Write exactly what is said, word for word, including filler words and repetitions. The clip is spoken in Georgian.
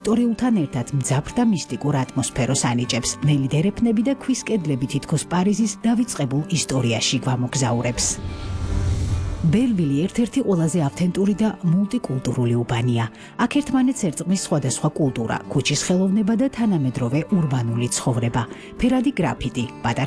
ისტორიულთან ერთად მძაფრ და მისტიკურ ატმოსფეროს ანიჭებს, ნელი დერეფნები და ქვის კედლები თითქოს პარიზის დავიწყებულ ისტორიაში გვამოგზაურებს. ბელვილი ერთ-ერთი ყველაზე ავთენტური და მულტიკულტურული უბანია. აქ ერთმანეთს ერწყმის სხვადასხვა კულტურა, ქუჩის ხელოვნება და თანამედროვე ურბანული ცხოვრება, ფერადი გრაფიტი, პატარა